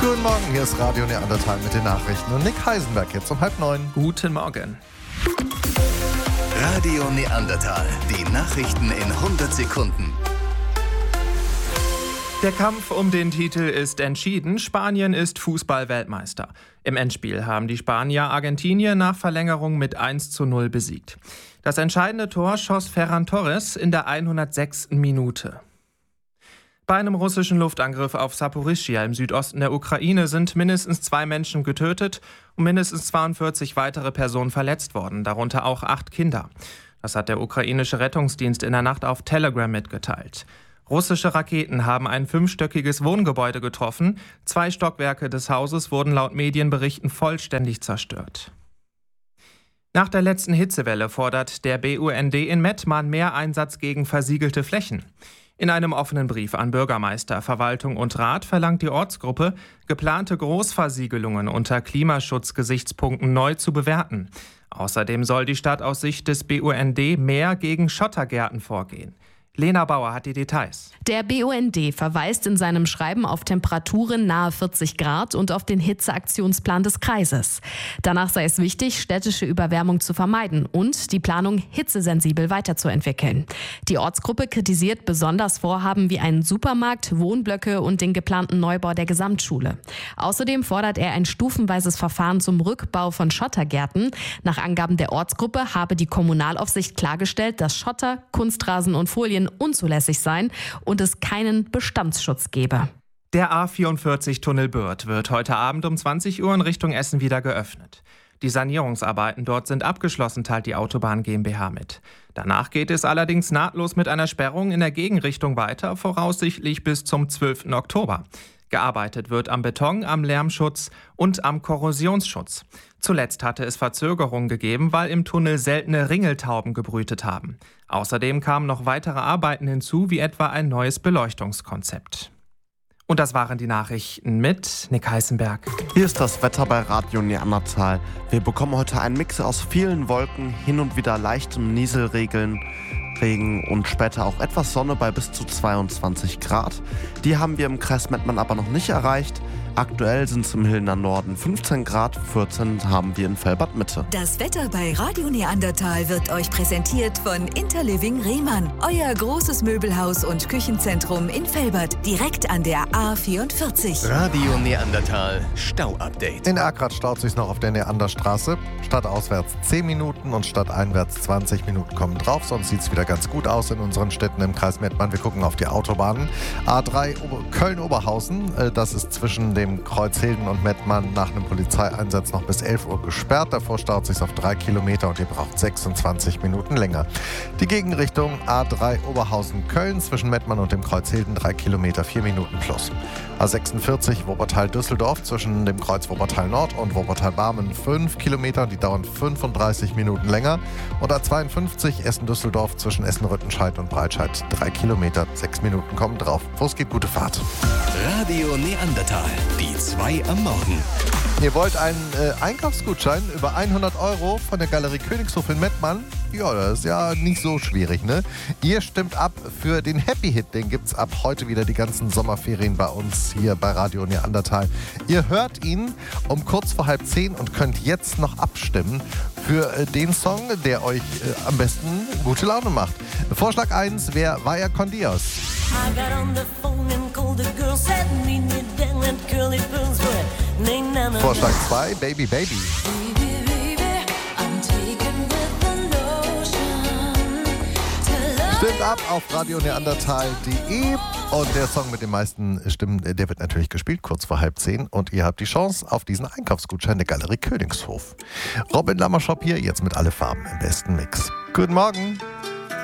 Guten Morgen, hier ist Radio Neandertal mit den Nachrichten und Nick Heisenberg jetzt um 8:30. Guten Morgen. Radio Neandertal, die Nachrichten in 100 Sekunden. Der Kampf um den Titel ist entschieden. Spanien ist Fußball-Weltmeister. Im Endspiel haben die Spanier Argentinien nach Verlängerung mit 1:0 besiegt. Das entscheidende Tor schoss Ferran Torres in der 106. Minute. Bei einem russischen Luftangriff auf Saporischschja im Südosten der Ukraine sind mindestens 2 Menschen getötet und mindestens 42 weitere Personen verletzt worden, darunter auch 8 Kinder. Das hat der ukrainische Rettungsdienst in der Nacht auf Telegram mitgeteilt. Russische Raketen haben ein 5-stöckiges Wohngebäude getroffen. 2 Stockwerke des Hauses wurden laut Medienberichten vollständig zerstört. Nach der letzten Hitzewelle fordert der BUND in Mettmann mehr Einsatz gegen versiegelte Flächen. In einem offenen Brief an Bürgermeister, Verwaltung und Rat verlangt die Ortsgruppe, geplante Großversiegelungen unter Klimaschutzgesichtspunkten neu zu bewerten. Außerdem soll die Stadt aus Sicht des BUND mehr gegen Schottergärten vorgehen. Lena Bauer hat die Details. Der BUND verweist in seinem Schreiben auf Temperaturen nahe 40 Grad und auf den Hitzeaktionsplan des Kreises. Danach sei es wichtig, städtische Überwärmung zu vermeiden und die Planung hitzesensibel weiterzuentwickeln. Die Ortsgruppe kritisiert besonders Vorhaben wie einen Supermarkt, Wohnblöcke und den geplanten Neubau der Gesamtschule. Außerdem fordert er ein stufenweises Verfahren zum Rückbau von Schottergärten. Nach Angaben der Ortsgruppe habe die Kommunalaufsicht klargestellt, dass Schotter, Kunstrasen und Folien unzulässig seien und es keinen Bestandsschutz gebe. Der A44-Tunnel Bürth wird heute Abend um 20 Uhr in Richtung Essen wieder geöffnet. Die Sanierungsarbeiten dort sind abgeschlossen, teilt die Autobahn GmbH mit. Danach geht es allerdings nahtlos mit einer Sperrung in der Gegenrichtung weiter, voraussichtlich bis zum 12. Oktober. Gearbeitet wird am Beton, am Lärmschutz und am Korrosionsschutz. Zuletzt hatte es Verzögerungen gegeben, weil im Tunnel seltene Ringeltauben gebrütet haben. Außerdem kamen noch weitere Arbeiten hinzu, wie etwa ein neues Beleuchtungskonzept. Und das waren die Nachrichten mit Nick Heisenberg. Hier ist das Wetter bei Radio Neandertal. Wir bekommen heute einen Mix aus vielen Wolken, hin und wieder leichtem Nieselregen, Regen und später auch etwas Sonne bei bis zu 22 Grad. Die haben wir im Kreis Mettmann aber noch nicht erreicht. Aktuell sind es im Hillner Norden 15 Grad, 14 haben wir in Velbad Mitte. Das Wetter bei Radio Neandertal wird euch präsentiert von Interliving Rehmann. Euer großes Möbelhaus und Küchenzentrum in Velbad, direkt an der A44. Radio Neandertal Stau-Update. In Erkrath staut sich noch auf der Neanderstraße. Stadtauswärts 10 Minuten und stadteinwärts 20 Minuten kommen drauf. Sonst sieht es wieder ganz gut aus in unseren Städten im Kreis Mettmann. Wir gucken auf die Autobahnen. A3 Köln-Oberhausen, das ist zwischen dem Kreuz Hilden und Mettmann nach einem Polizeieinsatz noch bis 11 Uhr gesperrt. Davor staut sich auf 3 Kilometer und ihr braucht 26 Minuten länger. Die Gegenrichtung A3 Oberhausen-Köln zwischen Mettmann und dem Kreuz Hilden 3 Kilometer, 4 Minuten plus. A46 Wuppertal-Düsseldorf zwischen dem Kreuz Wuppertal-Nord und Wuppertal-Barmen 5 Kilometer, die dauern 35 Minuten länger. Und A52 Essen-Düsseldorf zwischen Essen-Rüttenscheid und Breitscheid 3 Kilometer, 6 Minuten kommen drauf. Wo es geht, gute Fahrt. Radio Neandertal, die 2 am Morgen. Ihr wollt einen Einkaufsgutschein über 100 € von der Galerie Königshof in Mettmann? Ja, das ist ja nicht so schwierig, ne? Ihr stimmt ab für den Happy Hit. Den gibt's ab heute wieder die ganzen Sommerferien bei uns hier bei Radio Neandertal. Ihr hört ihn um kurz vor 9:30 und könnt jetzt noch abstimmen für den Song, der euch am besten gute Laune macht. Vorschlag 1 wäre Vaya con Dios. Vorschlag 2, Baby Baby. Stimmt ab auf radioneandertal.de und der Song mit den meisten Stimmen, der wird natürlich gespielt, kurz vor 9:30 und ihr habt die Chance auf diesen Einkaufsgutschein der Galerie Königshof. Robin Lammershop hier, jetzt mit alle Farben im besten Mix. Guten Morgen.